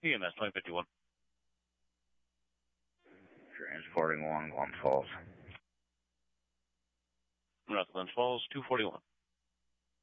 EMS 2051. Transporting 1 Glens Falls. North Glens Falls, 241.